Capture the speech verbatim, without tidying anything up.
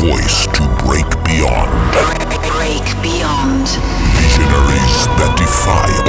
voice to break beyond. Break beyond. Visionaries that defy